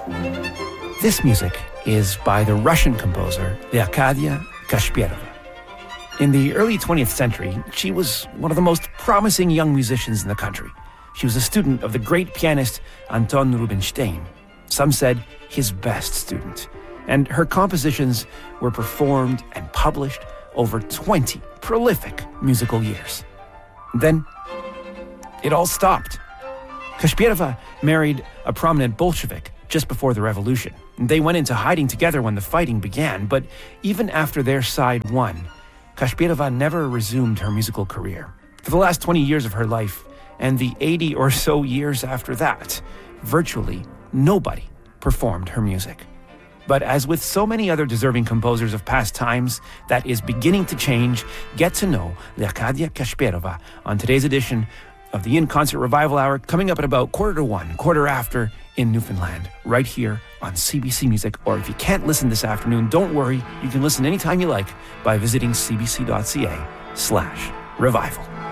This music is by the Russian composer Leocadia Kashpirova. In the early 20th century, she was one of the most promising young musicians in the country. She was a student of the great pianist Anton Rubinstein. Some said his best student. And her compositions were performed and published over 20 prolific musical years. Then, it all stopped. Kashpirova married a prominent Bolshevik just before the revolution. They went into hiding together when the fighting began, but even after their side won, Kashpirova never resumed her musical career. For the last 20 years of her life, and the 80 or so years after that, virtually nobody performed her music. But as with so many other deserving composers of past times, that is beginning to change. Get to know Leocadia Kashpirova on today's edition of the In Concert Revival Hour, coming up at about 1:45, quarter after in Newfoundland, right here on CBC Music. Or if you can't listen this afternoon, don't worry. You can listen anytime you like by visiting cbc.ca/revival.